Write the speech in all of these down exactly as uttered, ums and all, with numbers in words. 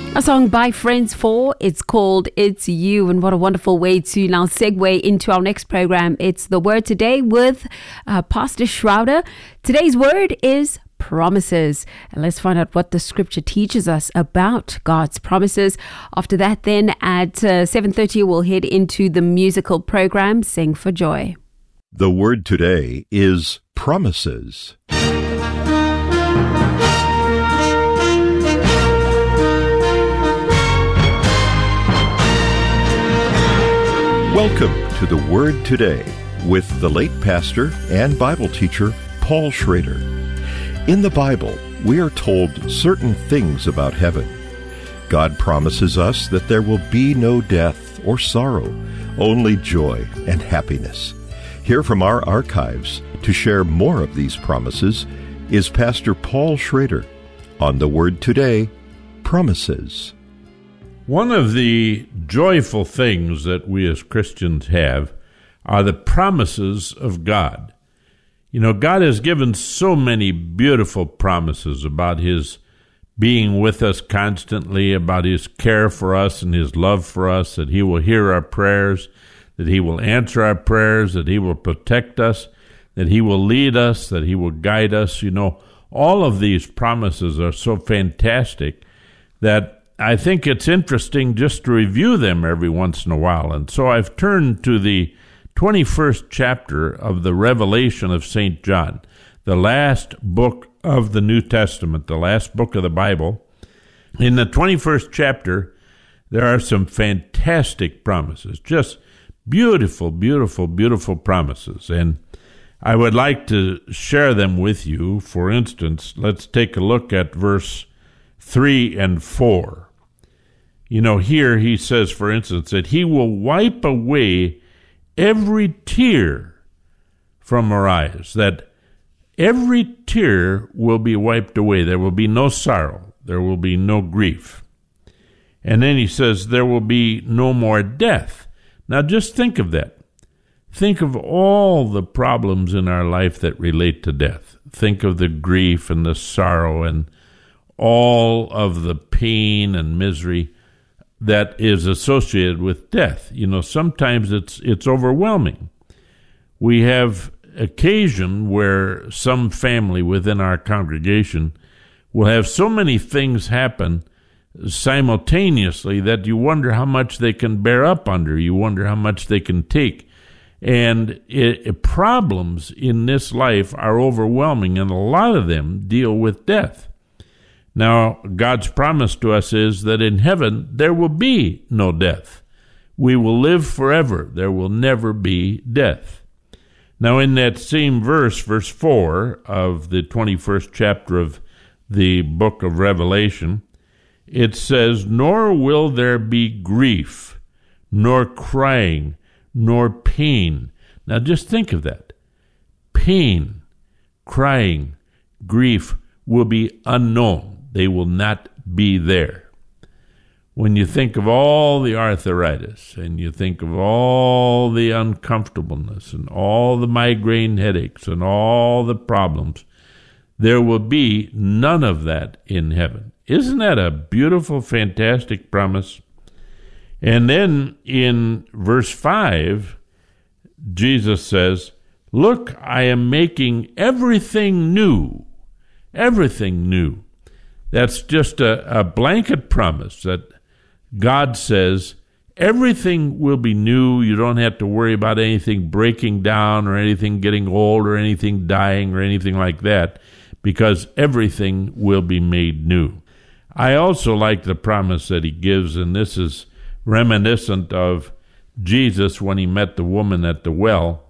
A song by Friends four. It's called It's You, and what a wonderful way to now segue into our next program. It's The Word Today with uh, Pastor Schrouder. Today's word is promises. And let's find out what the scripture teaches us about God's promises. After that, then at uh, seven thirty, we'll head into the musical program, Sing for Joy. The word today is promises. Welcome to The Word Today with the late pastor and Bible teacher, Paul Schrader. In the Bible, we are told certain things about heaven. God promises us that there will be no death or sorrow, only joy and happiness. Here from our archives to share more of these promises is Pastor Paul Schrader on The Word Today, Promises. One of the joyful things that we as Christians have are the promises of God. You know, God has given so many beautiful promises about His being with us constantly, about His care for us and His love for us, that He will hear our prayers, that He will answer our prayers, that He will protect us, that He will lead us, that He will guide us. You know, all of these promises are so fantastic that I think it's interesting just to review them every once in a while. And so I've turned to the twenty-first chapter of the Revelation of Saint John, the last book of the New Testament, the last book of the Bible. In the twenty-first chapter, there are some fantastic promises, just beautiful, beautiful, beautiful promises. And I would like to share them with you. For instance, let's take a look at verse three and four. You know, here he says, for instance, that He will wipe away every tear from our eyes, that every tear will be wiped away. There will be no sorrow. There will be no grief. And then he says there will be no more death. Now just think of that. Think of all the problems in our life that relate to death. Think of the grief and the sorrow and all of the pain and misery that is associated with death. You know, sometimes it's it's overwhelming. We have occasion where some family within our congregation will have so many things happen simultaneously that you wonder how much they can bear up under. You wonder how much they can take. And it, it, problems in this life are overwhelming, and a lot of them deal with death. Now, God's promise to us is that in heaven there will be no death. We will live forever. There will never be death. Now, in that same verse, verse four of the twenty-first chapter of the book of Revelation, it says, "Nor will there be grief, nor crying, nor pain." Now, just think of that. Pain, crying, grief will be unknown. They will not be there. When you think of all the arthritis, and you think of all the uncomfortableness, and all the migraine headaches, and all the problems, there will be none of that in heaven. Isn't that a beautiful, fantastic promise? And then in verse five, Jesus says, "Look, I am making everything new." Everything new. That's just a, a blanket promise that God says everything will be new. You don't have to worry about anything breaking down or anything getting old or anything dying or anything like that, because everything will be made new. I also like the promise that He gives, and this is reminiscent of Jesus when He met the woman at the well.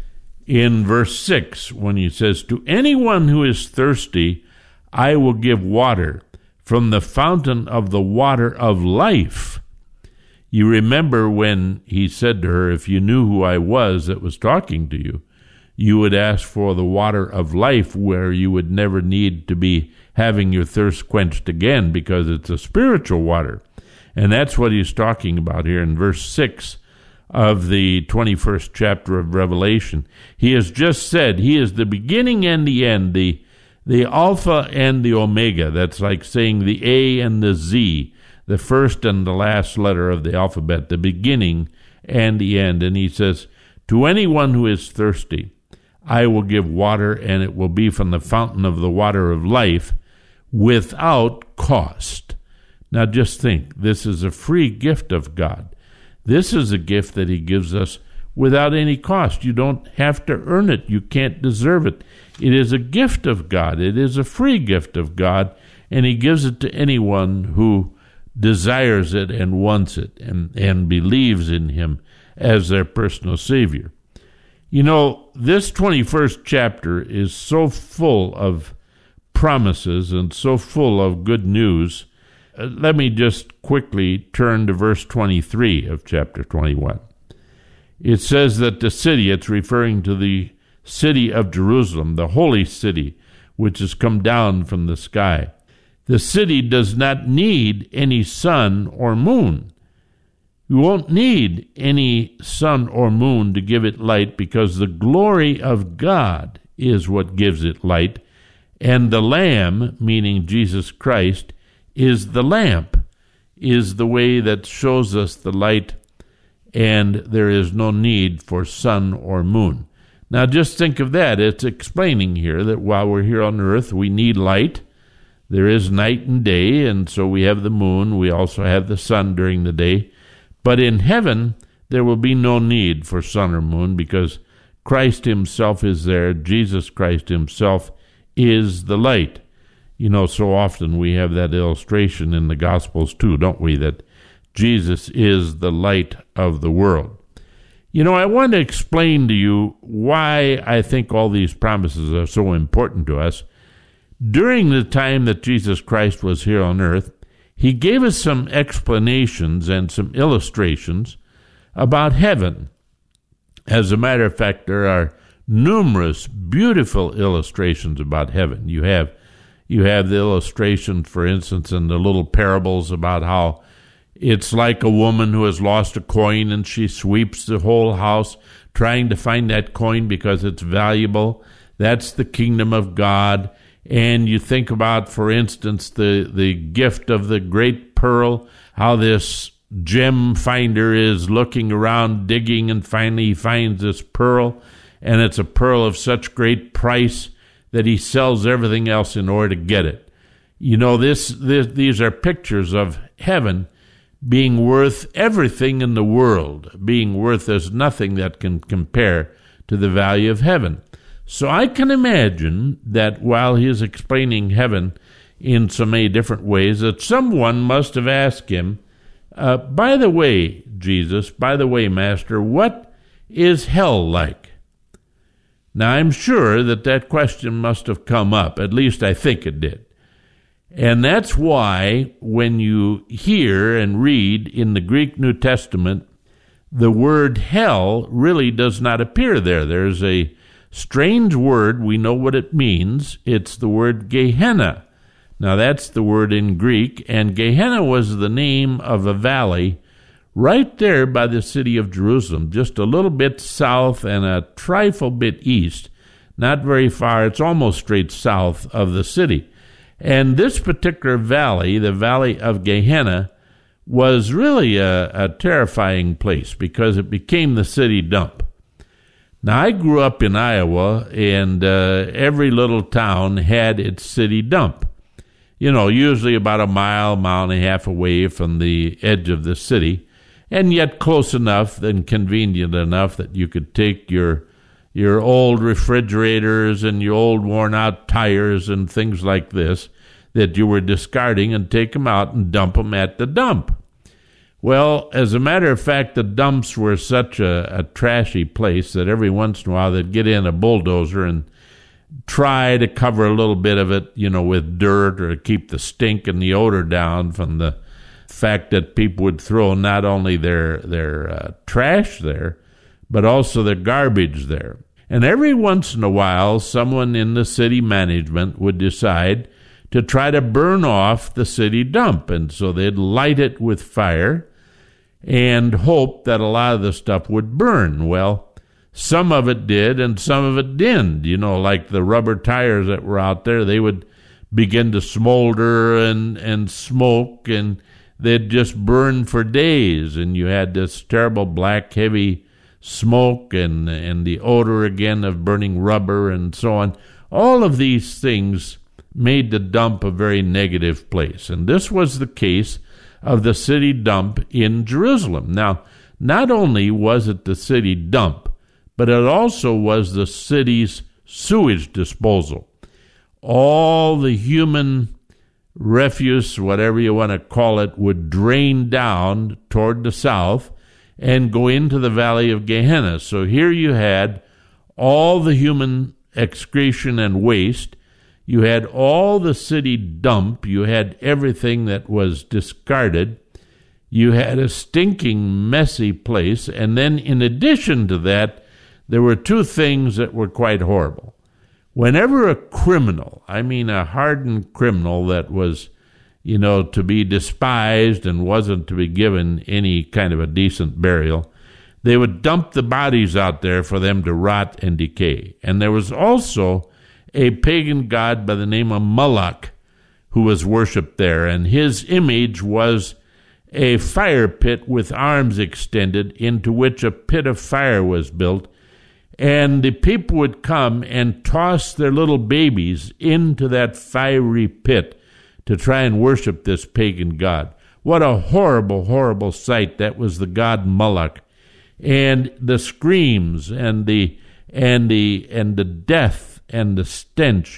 In verse six, when He says, "To anyone who is thirsty, I will give water from the fountain of the water of life." You remember when He said to her, "If you knew who I was that was talking to you, you would ask for the water of life, where you would never need to be having your thirst quenched again, because it's a spiritual water." And that's what He's talking about here in verse six of the twenty-first chapter of Revelation. He has just said He is the beginning and the end, the the Alpha and the Omega. That's like saying the A and the Z, the first and the last letter of the alphabet, the beginning and the end. And he says, to anyone who is thirsty, I will give water, and it will be from the fountain of the water of life without cost. Now just think, this is a free gift of God. This is a gift that he gives us without any cost. You don't have to earn it. You can't deserve it. It is a gift of God. It is a free gift of God, and he gives it to anyone who desires it and wants it and, and believes in him as their personal Savior. You know, this twenty-first chapter is so full of promises and so full of good news. Uh, let me just quickly turn to verse twenty-three of chapter twenty-one. It says that the city, it's referring to the city of Jerusalem, the holy city, which has come down from the sky. The city does not need any sun or moon. You won't need any sun or moon to give it light, because the glory of God is what gives it light, and the Lamb, meaning Jesus Christ, is the lamp, is the way that shows us the light, and there is no need for sun or moon. Now just think of that. It's explaining here that while we're here on earth, we need light. There is night and day, and so we have the moon. We also have the sun during the day. But in heaven, there will be no need for sun or moon, because Christ himself is there. Jesus Christ himself is the light. You know, so often we have that illustration in the Gospels too, don't we, that Jesus is the light of the world. You know, I want to explain to you why I think all these promises are so important to us. During the time that Jesus Christ was here on earth, he gave us some explanations and some illustrations about heaven. As a matter of fact, there are numerous beautiful illustrations about heaven. You have you have the illustration, for instance, in the little parables about how it's like a woman who has lost a coin, and she sweeps the whole house trying to find that coin because it's valuable. That's the kingdom of God. And you think about, for instance, the, the gift of the great pearl, how this gem finder is looking around, digging, and finally he finds this pearl, and it's a pearl of such great price that he sells everything else in order to get it. You know, this, this these are pictures of heaven being worth everything in the world, being worth as nothing that can compare to the value of heaven. So I can imagine that while he is explaining heaven in so many different ways, that someone must have asked him, uh, by the way, Jesus, by the way, Master, what is hell like? Now, I'm sure that that question must have come up. At least I think it did. And that's why when you hear and read in the Greek New Testament, the word hell really does not appear there. There's a strange word. We know what it means. It's the word Gehenna. Now, that's the word in Greek, and Gehenna was the name of a valley right there by the city of Jerusalem, just a little bit south and a trifle bit east, not very far. It's almost straight south of the city. And this particular valley, the valley of Gehenna, was really a, a terrifying place because it became the city dump. Now, I grew up in Iowa, and uh, every little town had its city dump. You know, usually about a mile, mile and a half away from the edge of the city, and yet close enough and convenient enough that you could take your your old refrigerators and your old worn-out tires and things like this that you were discarding and take them out and dump them at the dump. Well, as a matter of fact, the dumps were such a, a trashy place that every once in a while they'd get in a bulldozer and try to cover a little bit of it, you know, with dirt or keep the stink and the odor down from the fact that people would throw not only their, their uh, trash there, but also their garbage there. And every once in a while, someone in the city management would decide to try to burn off the city dump. And so they'd light it with fire and hope that a lot of the stuff would burn. Well, some of it did and some of it didn't. You know, like the rubber tires that were out there, they would begin to smolder and, and smoke, and they'd just burn for days, and you had this terrible black, heavy smoke and, and the odor again of burning rubber and so on. All of these things made the dump a very negative place. And this was the case of the city dump in Jerusalem. Now, not only was it the city dump, but it also was the city's sewage disposal. All the human refuse, whatever you want to call it, would drain down toward the south and go into the valley of Gehenna. So here you had all the human excretion and waste. You had all the city dump. You had everything that was discarded. You had a stinking, messy place. And then in addition to that, there were two things that were quite horrible. Whenever a criminal, I mean a hardened criminal that was, you know, to be despised and wasn't to be given any kind of a decent burial, they would dump the bodies out there for them to rot and decay. And there was also a pagan god by the name of Moloch who was worshipped there, and his image was a fire pit with arms extended into which a pit of fire was built. And the people would come and toss their little babies into that fiery pit to try and worship this pagan god. What a horrible, horrible sight. That was the god Moloch. And the screams and the and the and the death and the stench.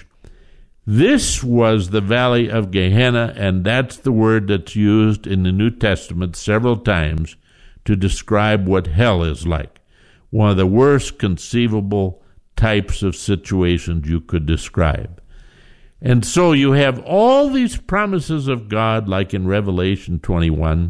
This was the valley of Gehenna, and that's the word that's used in the New Testament several times to describe what hell is like. One of the worst conceivable types of situations you could describe. And so you have all these promises of God, like in Revelation twenty-one,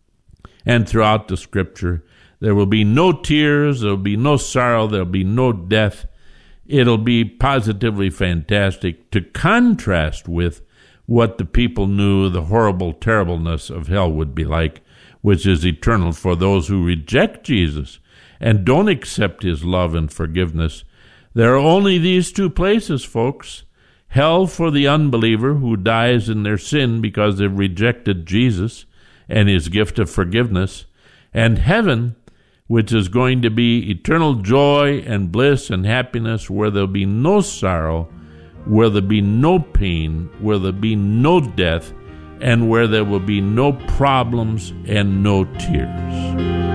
and throughout the Scripture. There will be no tears, there will be no sorrow, there will be no death. It'll be positively fantastic to contrast with what the people knew the horrible terribleness of hell would be like, which is eternal for those who reject Jesus and don't accept his love and forgiveness. There are only these two places, folks. Hell for the unbeliever who dies in their sin because they've rejected Jesus and his gift of forgiveness, and heaven, which is going to be eternal joy and bliss and happiness, where there'll be no sorrow, where there'll be no pain, where there'll be no death, and where there will be no problems and no tears.